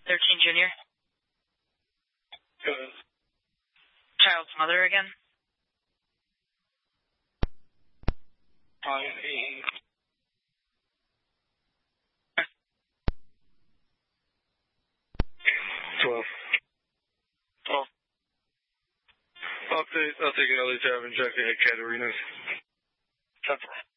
13 Junior. Good. Child's mother again. 5-8. Update, I'll take another tab and check the head cat arenas. 10-4.